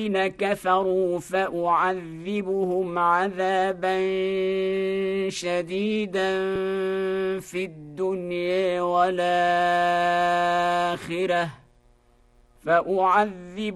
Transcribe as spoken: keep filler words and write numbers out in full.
كفروا فأعذبهم عذابا شديدا في الدنيا والآخرة فأعذب